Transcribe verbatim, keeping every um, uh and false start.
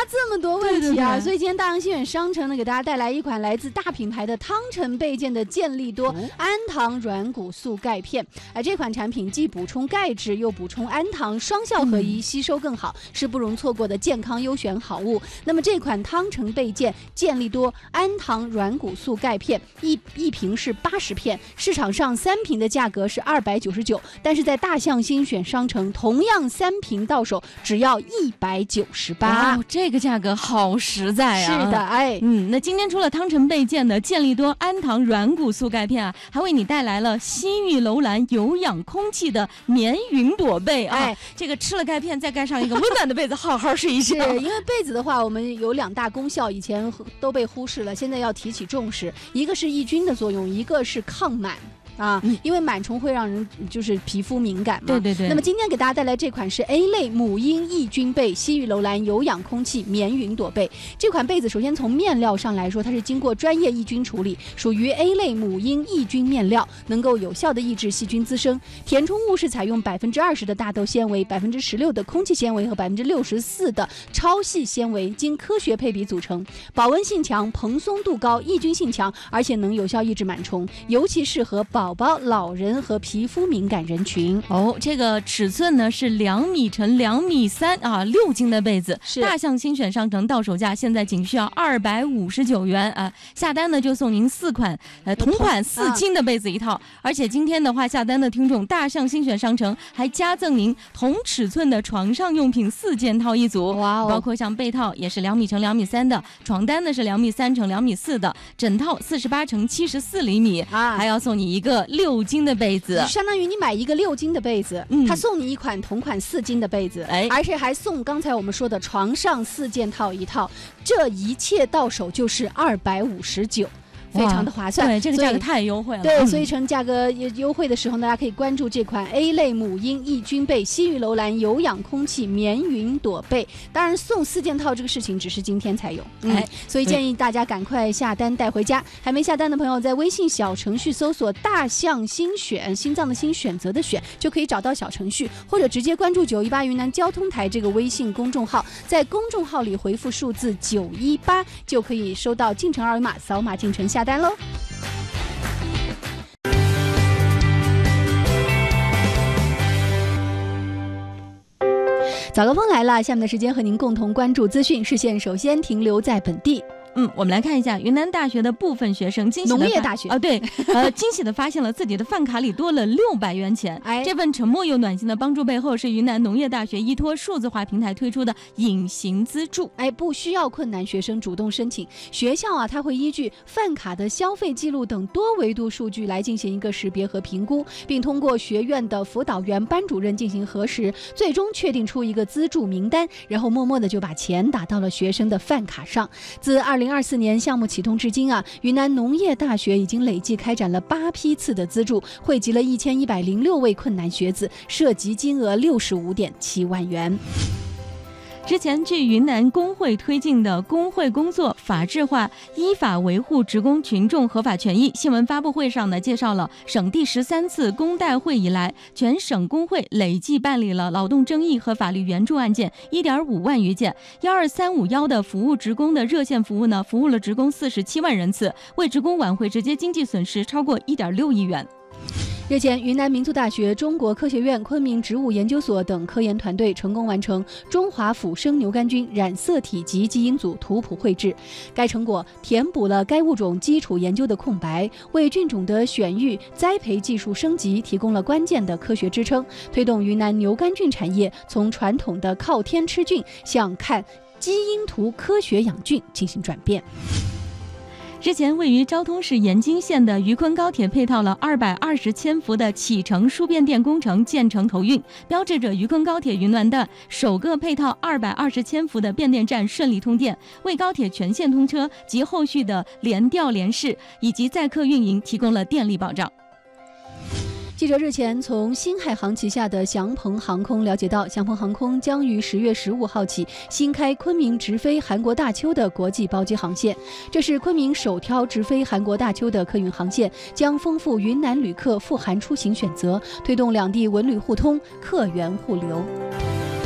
这么多问题啊！ 对对对， 所以今天大洋新选商城呢，给大家带来一款来自大品牌的汤臣倍健的健力多氨糖软骨素钙片。哎、呃，这款产品既补充钙质，又补充氨糖，双效合一，嗯、吸收更好，是不容错过的健康优选好物。那么这款汤臣倍健健力多氨糖软骨素钙片，一一瓶是八十片，市场上三瓶的价格是二百九十九，但是在大象新选商城，同样三瓶到手只要一百九十八。 哦，这个价格好实在啊！ 是的，哎， 嗯，那今天除了汤臣倍健的健力多氨糖软骨素钙片啊，还为你带来了西域楼兰有氧空气的棉云朵被啊！哎，这个吃了钙片再盖上一个温暖的被子，好好睡一觉。 是因为被子的话，我们有两大功效，以前都被忽视了，现在要提起重视。一个是抑菌的作用，一个是抗螨。啊，因为螨虫会让人就是皮肤敏感嘛。 对对对。 那么今天给大家带来这款是 A 类母婴抑菌被西域楼兰有氧空气棉云朵被。这款被子首先从面料上来说，它是经过专业抑菌处理，属于 A 类母婴抑菌面料，能够有效的抑制细菌滋生。填充物是采用百分之二十的大豆纤维、百分之十六的空气纤维和百分之六十四的超细纤维，经科学配比组成，保温性强、蓬松度高、抑菌性强，而且能有效抑制螨虫，尤其适合保宝宝、老人和皮肤敏感人群。 哦，这个尺寸呢是两米乘两米三啊，六斤的被子，是大象新选商城到手价现在仅需要二百五十九元啊，下单呢就送您四款呃同款四斤的被子一套，啊、而且今天的话下单的听众，大象新选商城还加赠您同尺寸的床上用品四件套一组，哇、哦，包括像被套也是两米乘两米三的，床单呢是两米三乘两米四的，枕套四十八乘七十四厘米啊，还要送你一个六斤的被子， 相当于你买一个六斤的被子，嗯，他送你一款同款四斤的被子，哎，而且还送刚才我们说的床上四件套一套，这一切到手就是二百五十九。非常的划算， 对，这个价格太优惠了。 对，所以趁价格优惠的时候呢，大家可以关注这款 A 类母婴抑菌被西域楼兰有氧空气棉云朵被。当然，送四件套这个事情只是今天才有，嗯，哎，所以建议大家赶快下单带回家。还没下单的朋友，在微信小程序搜索“大象新选”，心脏的心，选择的选，就可以找到小程序，或者直接关注九一八云南交通台这个微信公众号，在公众号里回复数字九一八，就可以收到进城二维码，扫码进城下单喽。早高峰来了，下面的时间和您共同关注资讯，视线首先停留在本地。 嗯，我们来看一下云南大学的部分学生惊喜的农业大学啊，对，呃，惊喜的发现了自己的饭卡里多了六百元钱。哎，这份沉默又暖心的帮助背后，是云南农业大学依托数字化平台推出的隐形资助。 哎，不需要困难学生主动申请，学校啊，它会依据饭卡的消费记录等多维度数据来进行一个识别和评估，并通过学院的辅导员、班主任进行核实，最终确定出一个资助名单，然后默默的就把钱打到了学生的饭卡上。自二零二四年项目启动至今啊，云南农业大学已经累计开展了八批次的资助，汇集了一千一百零六位困难学子，涉及金额六十五点七万元。 之前，据云南工会推进的工会工作法制化，依法维护职工群众合法权益新闻发布会上呢，介绍了省第十三次工代会以来，全省工会累计办理了劳动争议和法律援助案件一点五万余件。幺二三五幺的服务职工的热线服务呢，服务了职工四十七万人次，为职工挽回直接经济损失超过一点六亿元。 日前，云南民族大学、中国科学院昆明植物研究所等科研团队成功完成中华腐生牛肝菌染色体及基因组图谱绘制。该成果填补了该物种基础研究的空白，为菌种的选育、栽培技术升级提供了关键的科学支撑，推动云南牛肝菌产业从传统的靠天吃菌向看基因图科学养菌进行转变。 之前，位于昭通市盐津县的禺昆高铁配套了二百二十千伏的启程输变电工程建成投运，标志着禺昆高铁云南的首个配套二百二十千伏的变电站顺利通电，为高铁全线通车及后续的联调联试以及载客运营提供了电力保障。 记者日前从新海航旗下的祥鹏航空了解到，祥鹏航空将于十月十五号起新开昆明直飞韩国大邱的国际包机航线，这是昆明首条直飞韩国大邱的客运航线，将丰富云南旅客赴韩出行选择，推动两地文旅互通、客源互流。